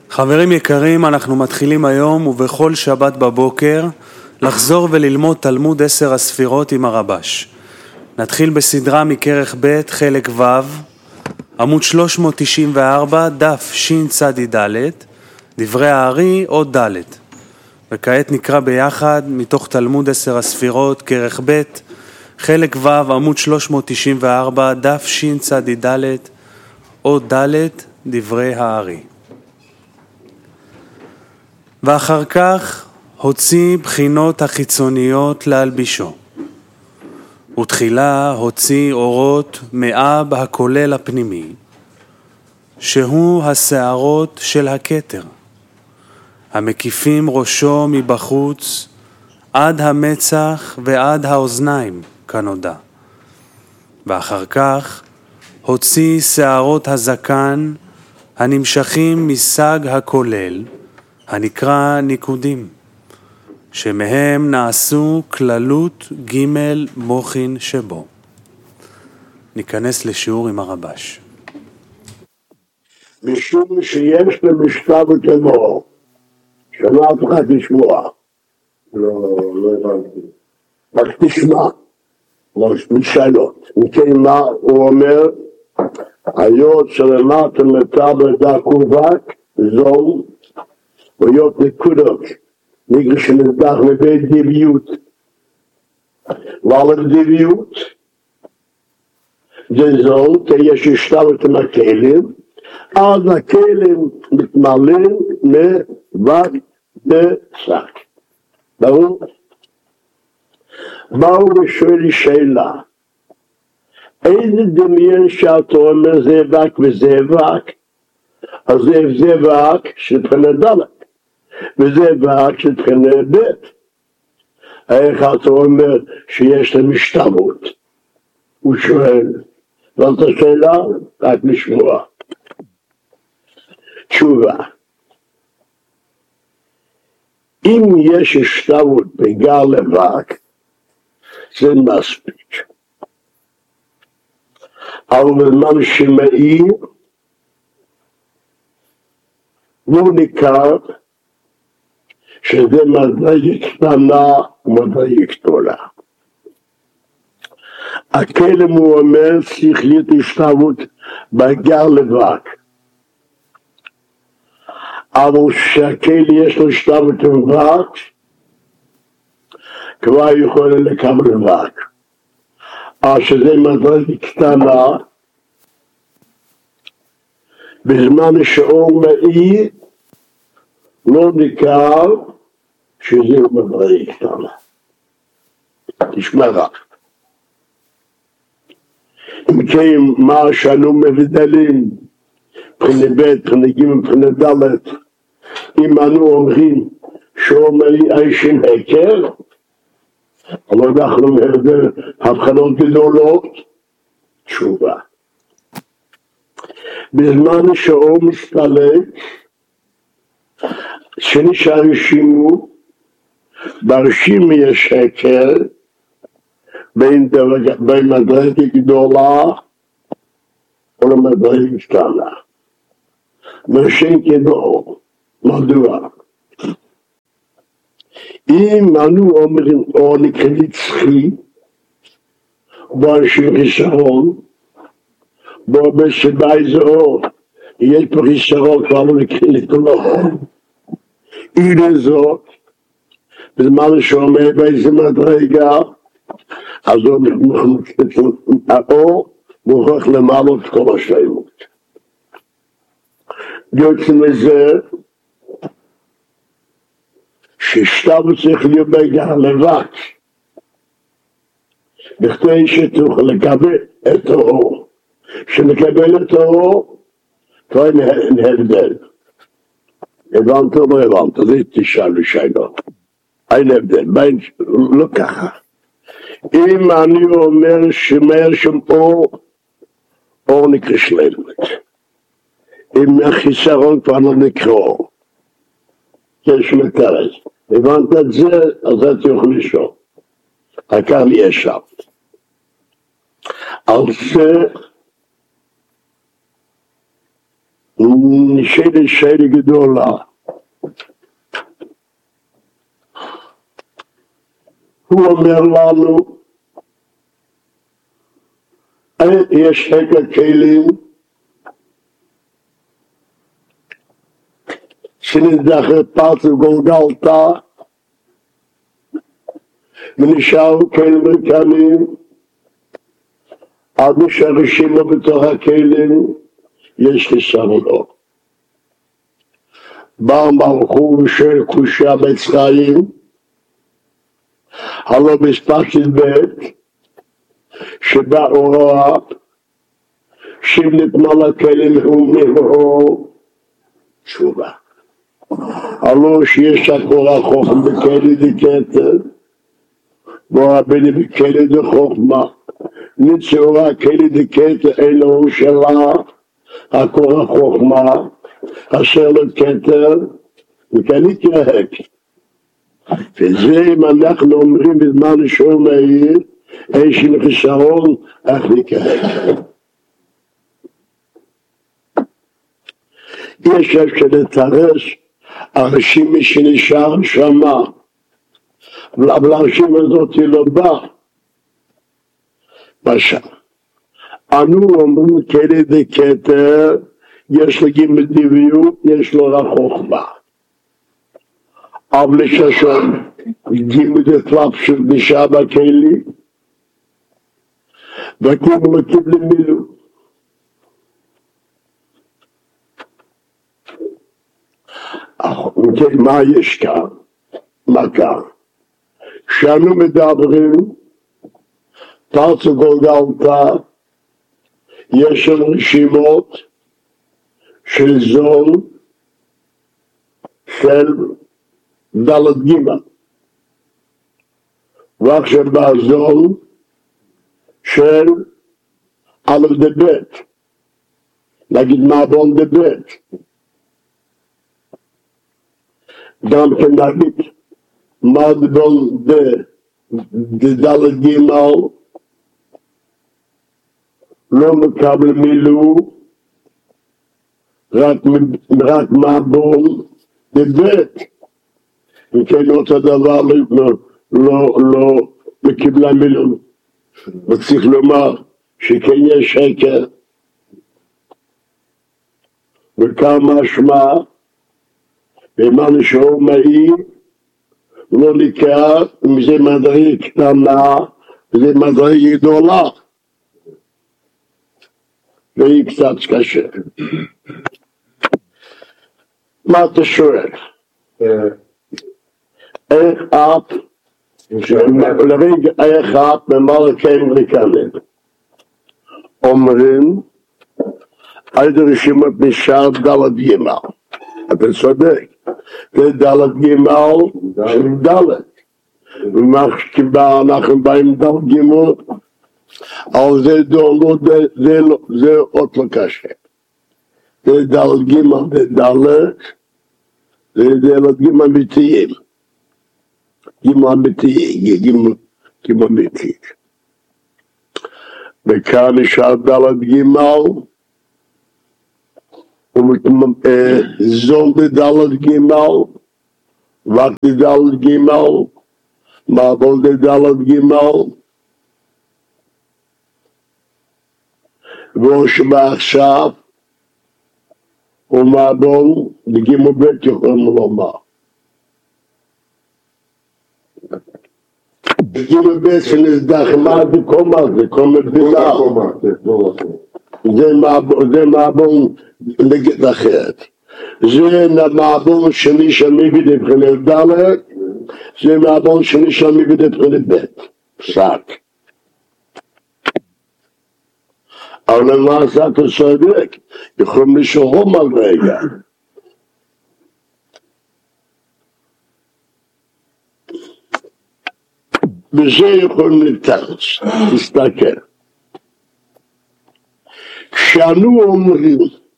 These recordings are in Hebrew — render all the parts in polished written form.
חברים יקרים, אנחנו מתחילים היום ובכל שבת בבוקר לחזור וללמוד תלמוד 10 הספירות עם הרבש. נתחיל בסדרה מכרך ב' חלק ו', עמוד 394, דף שצ"ד, דברי הארי עוד ד'. וכעת נקרא ביחד מתוך תלמוד 10 הספירות, כרך ב' חלק ו', עמוד 394, דף שצ"ד, עוד ד', דברי הארי. ואחר כך הוציא בחינות החיצוניות להלבישו, ותחילה הוציא אורות מאב הכולל הפנימי, שהוא השערות של הכתר, המקיפים ראשו מבחוץ עד המצח ועד האוזניים כנודע. ואחר כך הוציא שערות הזקן הנמשכים מסג הכולל, הנקרא ניקודים, שמהם נעשו כללות ג' מוחין שבו. ניכנס לשיעור עם הרבש. משום שיש למשכב כמו, שלא אף אחד לשמוע, לא הבנתי, רק תשמע, משאלות. מכן מה הוא אומר, היות שלמטה מטבל דק ובק, זול, ויות נקודות, נגרש שנדח מבית דביות. ועל הדביות, זה זול, כי יש השתלת עם הכלים, אז הכלים מתמלאים מבק בשק. ברור? באו ושואל שאלה, איזה דמיין שאתה אומר זה בק וזה בק? אז זה בק שבחינה ד' וזה בק שבחינה ב'. איך אתה אומר שיש להם השתלמות? הוא שואל, ואתה שאלה רק לשמוע. תשובה, אם יש השתלמות בגר לבק, זה מספיק. אבל בזמן שמאיר, לא ניכר שזה מדרגה קטנה ומדרגה גדולה. הכלם הוא אומר צריך להיות השתלמות בגר לבק. אבל כשהכלם יש לו השתלמות בבק, כבר יכול לקבל לבק. אז שזה מדרגה קטנה, בזמן שאור מאיר, לא ניכר שזה מדרגה קטנה. תשמע רק. אם כן, מה שאנו מבדלים, מבחינה ב', מבחינה ג', מבחינה ד', אם אנו אומרים שאור מאיר אישן הכר, אבל אנחנו מבדל הבחנות גדולות, תשובה. בזמן שאור מסתלק, שנשאר רשימו, ברשימו יש הכר, בין מדרגה גדולה או למדרגה קטנה. משן כדאור, מדוע? אם אנו אומרים אור נקרא נצחי, בו אנשים חיסרון, בו בסבי זה אור, יש פה חיסרון כבר לא נקרא נתולו. הנה זאת, בזמן שאומר באיזה מדרגה, אז האור מוכרח למעלות כל השלמות. יוצא מזה, ששתלמות צריך להיות בגר לבק, בכדי שתוכל לקבל את האור. כשנקבל את האור, כבר אין הבדל. הבנת או לא הבנת? זה תשאל ושאלות. אין הבדל, לא ככה. אם אני אומר שמאיר שם אור נקרא שלמות. אם החיסרון כבר לא נקרא אור. יש מתרס. הבנת את זה, אז אתה יכול לשאול. הקר לי ישב. על זה שאלה גדולה. הוא אומר לנו, יש חלק כלים שנזכר פרץ וגולגלתא ונשארו כלים ריקנים עד שהרשימו בתוך הכלים יש חיסרונות. בא מלכו של קושיה בצרים הלא בספקת בית שבא אורה שנתנה לכלים ומנהרו תשובה. הלא שיש הקורא חוכם בכלי דקטר ורבני בכלי דחוכמה נצורה כלי דקטר אלוהו שלה הקורא חוכמה אשר לו כתר וכן יתרהק. וזה אם אנחנו אומרים בזמן שהוא מהיר איש עם חיסרון איך נקרק. יש אפשר לתרס אנשים שנשאר שמה אבל האנשים הזאת לא בא בשם. אנו אומרים כאלה דקטר יש לגימל דביות יש לו רק חוכמה אבל לששון גימל דפלאפ שנשאר בכלי וגימל קיבל מילוא. מה יש כאן? מה כאן? שאנו מדברים פרץ וגולגלתא יש לנו רשימות של זול של דלת גימל ועכשיו בזול של א' דבית נגיד מעבון דבית גם כן נגיד מעבון דלת גימל לא מקבל מילוא רק מעבון דבית וכן אותו דבר לא מקיבלה מילוא. וצריך לומר שכן יש שקר וכמה משמע ואמרנו שהוא מהיר לא נקרא אם זה מדרגה קטנה וזה מדרגה גדולה והיא קצת קשה. מה אתה שואל? איך את לרגע איך את ממלכים ריקנים אומרים על רשימת נשאר דלת גימל. אתה צודק זה דלת גימל של דלת ומה שקיבל אנחנו באים דלת גימל אבל זה עוד לא קשה. זה דלת גימל זה דלת זה דלת גימל אמיתיים גימל אמיתיים גימל אמיתית וכאן נשאר דלת גימל זול דלת גימל וק דלת גימל מעבול דלת גימל ואושבע עכשיו ומעבול בגימל בית יכולים לומר בגימל בית שנסדחמה בקומה זה קומה בילה זה מעבול נגד אחרת זה מעבול שמי שמביא לבחינת דלת זה מעבול שמי שמביא לבחינת בית פסק אבל למעשה אתה צודק יכולים לשאום על רגע וזה יכולים לתרץ תסתכל כשאנו אומרים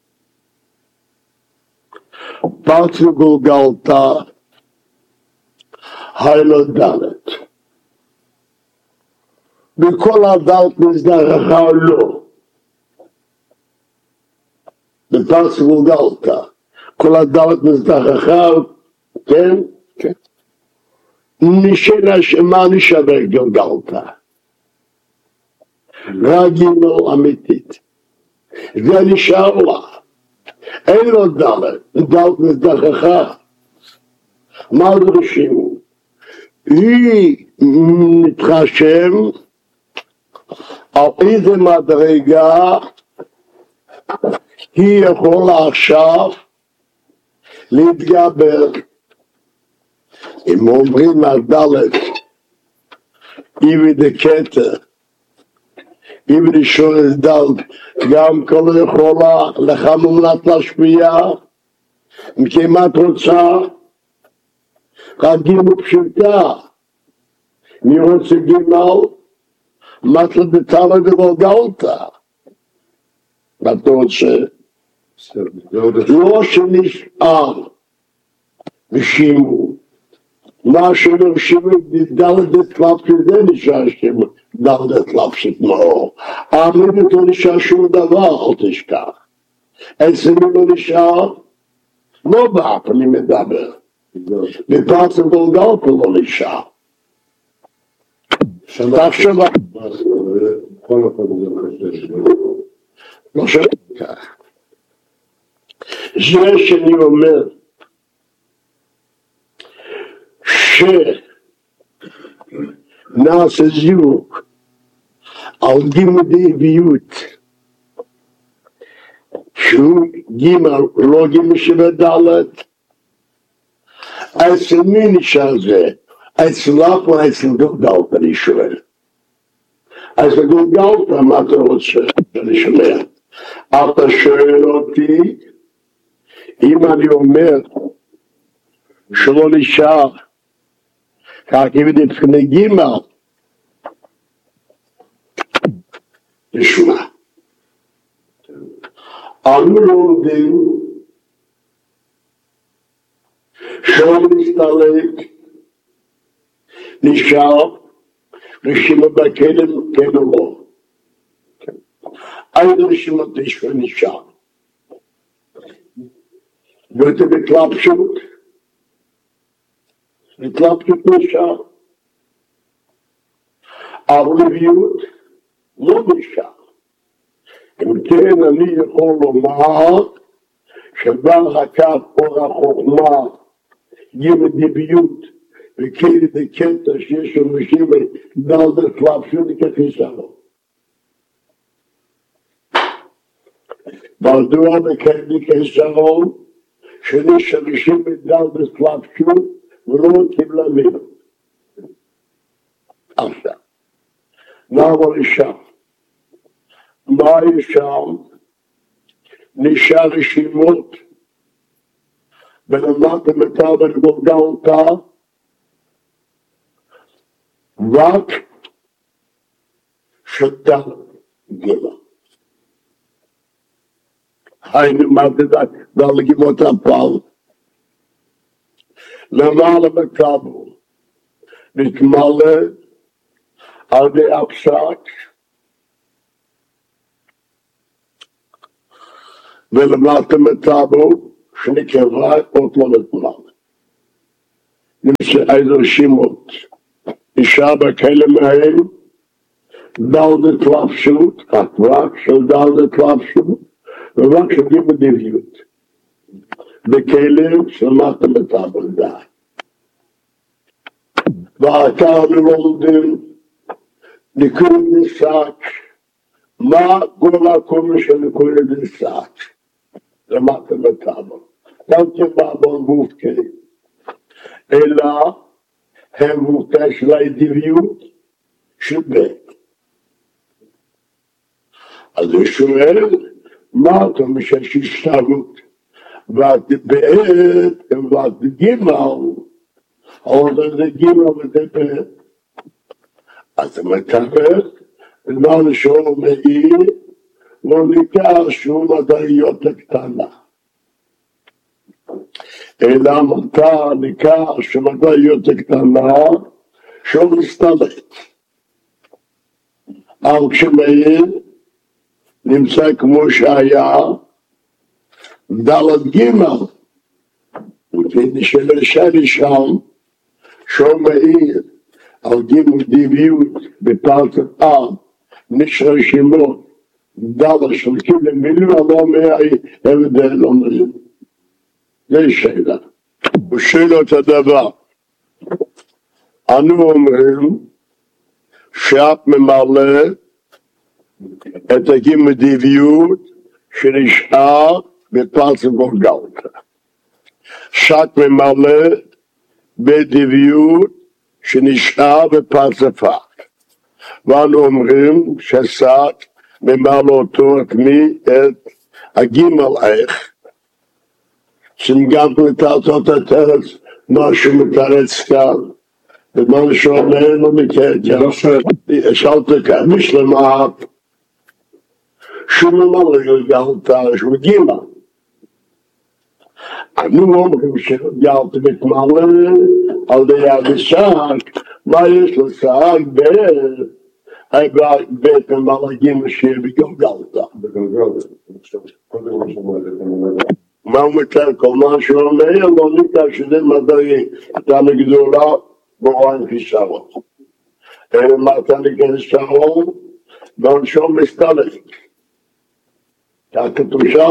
פרץ וגולגלתא היילו דלת וכל הדלת נזדרכה לא בפרס גולגלתא, כל הדלת מזדחכה, כן? כן. מה נשבר גולגלתא? רגינו אמיתית. זה נשאר לה. אין לו דלת, דלת מזדחכה. מה דורשים? היא מתחשם על איזה מדרגה היא יכולה עכשיו להתגבר. אם אומרים על דלת, איבי דקטר, איבי דשורס דלת, גם כל יכולה לך מומלט להשפיע, אם כמעט רוצה, רק גימו פשוטה, מי רוצה גימל, מתלה דתלה דגולגלתא. מה אתה רוצה? לא שנשאר ושימו, מה שנרשימו דלת דתלף שזה נשאר שימו, דלת דתלף שתמאו. העמיד לא נשאר שום דבר, אל תשכח. אצלנו לא נשאר, לא באף אני מדבר. בפרס גולגלתא לא נשאר. תחשוב, לא שומע כך. זה שאני אומר שנעשה זיווג על גימל דאביות שהוא גימל, לא גימל שבדלת, אצל מי נשאר זה? אצלך או אצל גולגלתא אני שואל. אצל גולגלתא מה אתה רוצה? אני שומע. אתה שואל אותי, אם אני אומר שלא נשאר, כך אם נבחני גימל, נשמע. אנו לומדים שלא נסתלק, נשאר, רשימה בכלם, כן או לא. אין רשימת נשאר נשאר. ואתה בתלבשות נשאר. אבל לביאות לא נשאר. אם כן אני יכול לומר שבא הקו אור החוכמה גימל דאביות וכאלה דקטע שיש אנשים דלת תלבשות כחיסרון. מדוע בכאלה כחיסרון שיש אנשים דלת תלבשות ולא קיבלה מילה. עכשיו, נעבור לשם. מה יש שם? נשאר רשימות ולמדת מטר בגולגלתא רק שתה גילה. היינו מדדת דל גימות הפעל. למעלה מקבל נתמלא על די הפסק ולמטה מטאבו שנקרא עוד לא נתמלא. נמצא איזה רשימות נשאר בכאלה מהם דלת תלבשות, רק של דלת תלבשות ורק של גימל דאביות. בכאלה של מטה מטאבו די. ועתה אנו לומדים ניקוד נסק, מה גול הקומי של ניקוד נסק? למטה מטאבו. גם כבאבון גופקי. אלא הם גופקי של האדיביות של בית. אז הוא שואל, מה אתה משש השתרות? ואת בעת, ואת גימל, אבל זה גימל וזה בעת. אז הוא מתאר, לא לשאול מאיר, לא ניכר שום מדעיות הקטנה. אלא מותר ניכר שמדעיות הקטנה, שום מסתלט. אבל כשמאיר נמצא כמו שהיה, דלת גימל, ופני של השני שם, שהוא מאיר על גימל דיביות בפרט ניש רשימות, דלת של כאילו מילים, אבל מהי הבדל אומרים. זה שאלה. הוא שאלה את הדבר. אנו אומרים שאת ממלא את הגימל דיביות שנשאר בפרט גולגלתה. שאת ממלא בדיביות שנשאר בפרצפה. ואנו אומרים ששאת ממלא אותו את מי? את הגימל איך. שנגעת לתעתות התרץ, משהו מתרץ כאן. ומה שאומר לא מקטע. שאלת כאן, משלמה, שהוא ממלא גלגלתה, שהוא גימל. אנו אומרים שגלגלת מתמלא על די אבישק, מה יש לשק בית ממלא גימל שיהיה בגלגלתה. מה הוא מתאר כל מה שאומר, לא נקרא שזה מדעי, אתה לגדולה בוראים חיסרון. מה אתה נקרא חיסרון? ועונשו מסתלק. כך כתוב שם?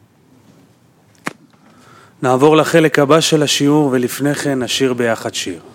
נעבור לחלק הבא של השיעור ולפני כן נשיר ביחד שיר.